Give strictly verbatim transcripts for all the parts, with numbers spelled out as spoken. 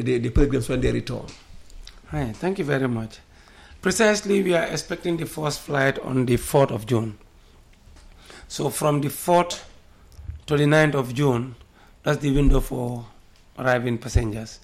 the, the pilgrims when they return? Hi, thank you very much. Precisely, we are expecting the first flight on the fourth of June. So from the fourth to the ninth of June, that's the window for arriving passengers.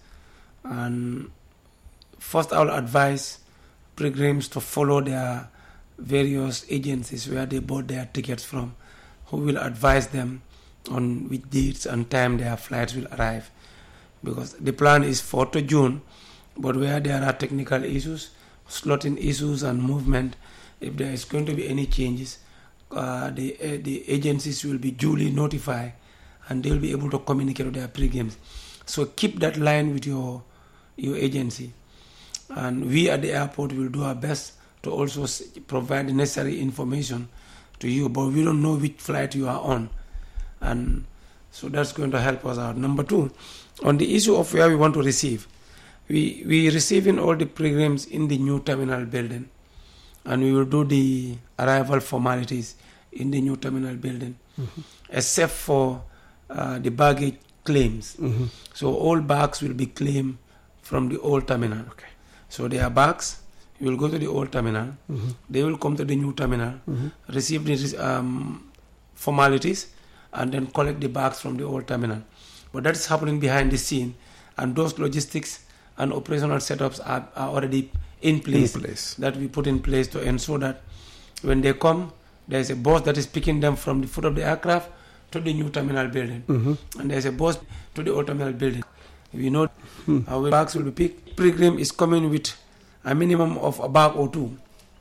And first, I will advise pilgrims to follow their various agencies where they bought their tickets from, who will advise them on which dates and time their flights will arrive. Because the plan is fourth of June, but where there are technical issues, slotting issues and movement, if there is going to be any changes, uh, the, uh, the agencies will be duly notified and they will be able to communicate with their pilgrims. So keep that line with your, your agency. And we at the airport will do our best to also provide the necessary information to you, but we don't know which flight you are on. And so that's going to help us out. Number two, on the issue of where we want to receive, we we receiving all the pilgrims in the new terminal building, and we will do the arrival formalities in the new terminal building, mm-hmm. except for uh, the baggage claims. Mm-hmm. So all bags will be claimed from the old terminal. Okay. So their bags, you will go to the old terminal, mm-hmm. they will come to the new terminal, mm-hmm. receive the um, formalities, and then collect the bags from the old terminal. But that's happening behind the scene, and those logistics and operational setups are, are already in place, in place that we put in place to ensure that when they come, there's a bus that is picking them from the foot of the aircraft to the new terminal building, mm-hmm. and there's a bus to the old terminal building. We know hmm. how bags will be picked. Pilgrim is coming with a minimum of a bag or two,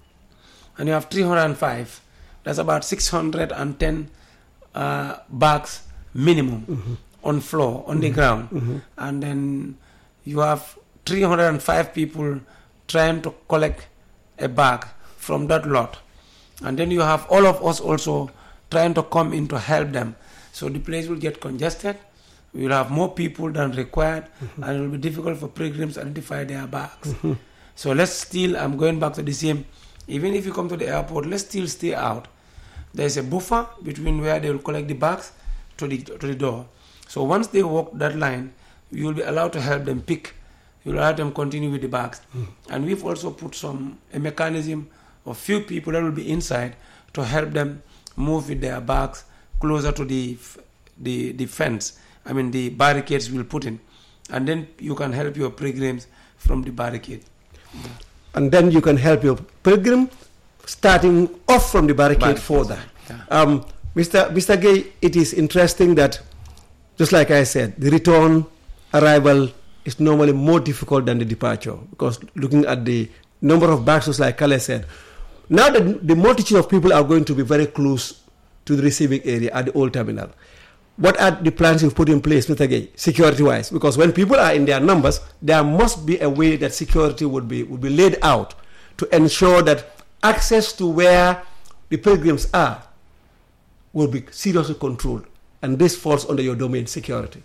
and you have three hundred five. That's about six hundred ten uh, bags minimum mm-hmm. on floor, on mm-hmm. the ground, mm-hmm. and then you have three hundred five people trying to collect a bag from that lot, and then you have all of us also trying to come in to help them. So the place will get congested. We will have more people than required, mm-hmm. and it will be difficult for pilgrims to identify their bags. Mm-hmm. So let's still, I'm going back to the same, even if you come to the airport, let's still stay out. There's a buffer between where they will collect the bags to the, to the door. So once they walk that line, you will be allowed to help them pick. You will allow them continue with the bags. Mm-hmm. And we've also put some, a mechanism of few people that will be inside to help them move with their bags closer to the, the, the fence. I mean, the barricades we'll put in. And then you can help your pilgrims from the barricade. Yeah. And then you can help your pilgrim starting off from the barricade, barricade. further. Yeah. Um, Mister Mister Gay, it is interesting that, just like I said, the return arrival is normally more difficult than the departure, because looking at the number of bags, just like Kale said, now that the multitude of people are going to be very close to the receiving area at the old terminal, what are the plans you've put in place, Mister Gay, security-wise? Because when people are in their numbers, there must be a way that security would be would be laid out to ensure that access to where the pilgrims are will be seriously controlled. And this falls under your domain, security.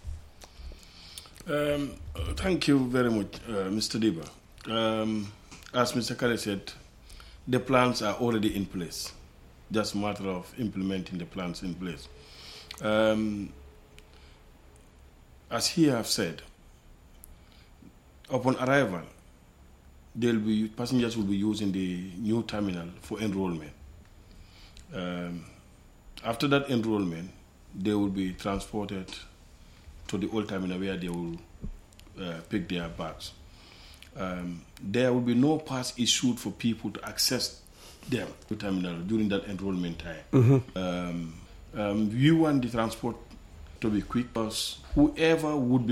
Um, thank you very much, uh, Mister Diba. Um, as Mister Kale said, the plans are already in place. Just a matter of implementing the plans in place. Um, as he have said, upon arrival, they'll be passengers will be using the new terminal for enrollment. Um, after that enrollment, they will be transported to the old terminal where they will uh, pick their bags. Um, there will be no pass issued for people to access them to the terminal during that enrollment time. Mm-hmm. Um, Um, we want the transport to be quick, because whoever would be